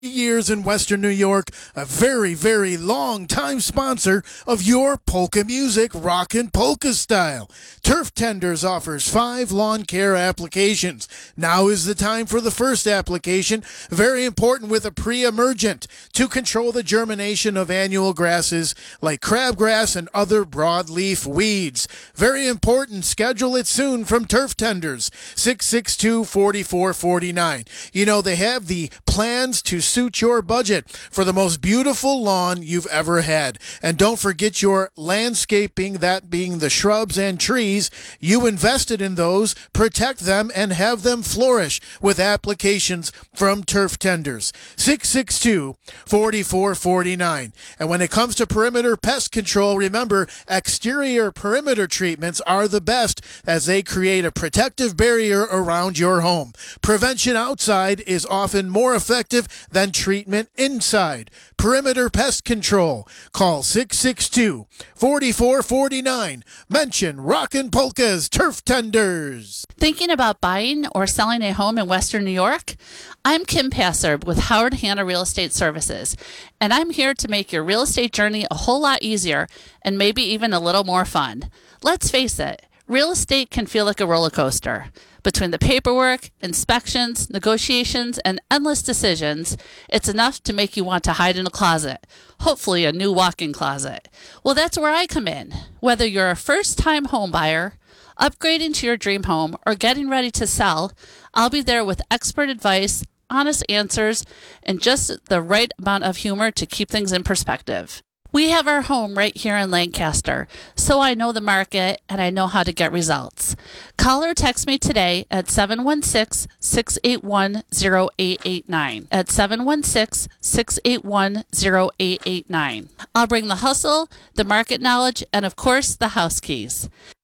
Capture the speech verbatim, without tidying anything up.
Years in Western New York, a very, very long time sponsor of your polka music, rockin' polka style. Turf Tenders offers five lawn care applications. Now is the time for the first application, very important with a pre-emergent to control the germination of annual grasses like crabgrass and other broadleaf weeds. Very important, schedule it soon from Turf Tenders, six six two, four four four nine. You know, they have the plans to suit your budget for the most beautiful lawn you've ever had. And don't forget your landscaping, that being the shrubs and trees. You invested in those, protect them, and have them flourish with applications from Turf Tenders. six six two, four four four nine. And when it comes to perimeter pest control, remember, exterior perimeter treatments are the best as they create a protective barrier around your home. Prevention outside is often more effective than treatment inside. Perimeter Pest Control. Call six six two, four four four nine. Mention Rockin' Polka's Turf Tenders. Thinking about buying or selling a home in Western New York? I'm Kim Passer with Howard Hanna Real Estate Services, and I'm here to make your real estate journey a whole lot easier and maybe even a little more fun. Let's face it, real estate can feel like a roller coaster. Between the paperwork, inspections, negotiations, and endless decisions, it's enough to make you want to hide in a closet, hopefully a new walk-in closet. Well, that's where I come in. Whether you're a first-time home buyer, upgrading to your dream home, or getting ready to sell, I'll be there with expert advice, honest answers, and just the right amount of humor to keep things in perspective. We have our home right here in Lancaster, so I know the market and I know how to get results. Call or text me today at seven one six, six eight one, zero eight eight nine. At seven one six, six eight one, zero eight eight nine. I'll bring the hustle, the market knowledge, and of course, the house keys.